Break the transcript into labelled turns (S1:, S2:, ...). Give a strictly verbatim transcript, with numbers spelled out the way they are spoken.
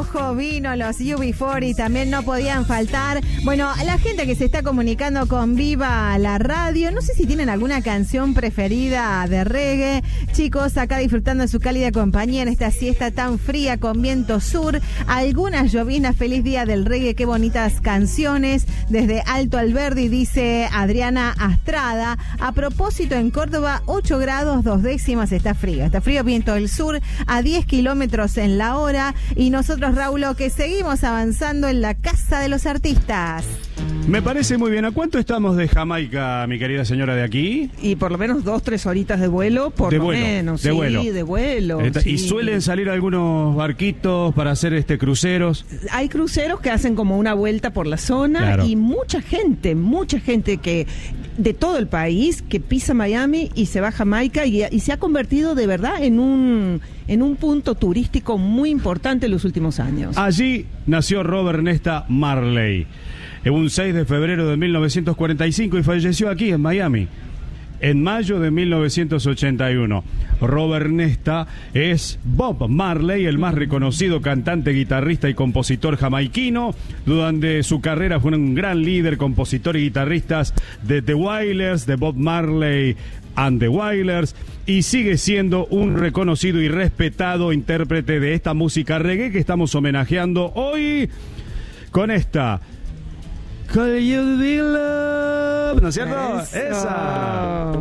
S1: Rojo vino, los U B cuarenta también no podían faltar. Bueno, la gente que se está comunicando con Viva la Radio, no sé si tienen alguna canción preferida de reggae. Chicos, acá disfrutando de su cálida compañía en esta siesta tan fría con viento sur. Algunas llovinas, feliz día del reggae, qué bonitas canciones. Desde Alto Alberdi, dice Adriana Astrada. A propósito, en Córdoba, ocho grados, dos décimas, está frío. Está frío, viento del sur a diez kilómetros en la hora. Y nosotros, Raulo, que seguimos avanzando en la casa de los artistas.
S2: Me parece muy bien. ¿A cuánto estamos de Jamaica, mi querida señora de aquí?
S3: Y por lo menos dos, tres horitas de vuelo, por
S2: de
S3: lo
S2: vuelo,
S3: menos.
S2: De
S3: sí,
S2: vuelo.
S3: de vuelo.
S2: Esta,
S3: sí.
S2: Y suelen salir algunos barquitos para hacer este cruceros.
S3: Hay cruceros que hacen como una vuelta por la zona, claro. Y mucha gente, mucha gente que de todo el país que pisa Miami y se va a Jamaica y, y se ha convertido de verdad en un en un punto turístico muy importante en los últimos años.
S2: Allí nació Robert Nesta Marley, un seis de febrero de mil novecientos cuarenta y cinco, y falleció aquí en Miami en mayo de mil novecientos ochenta y uno. Robert Nesta es Bob Marley, el más reconocido cantante, guitarrista y compositor jamaiquino. Durante su carrera fue un gran líder, compositor y guitarrista de The Wailers, de Bob Marley and the Wailers, y sigue siendo un reconocido y respetado intérprete de esta música reggae que estamos homenajeando hoy con esta Could You Be Love, ¿no es cierto?
S3: Eso.
S2: Esa.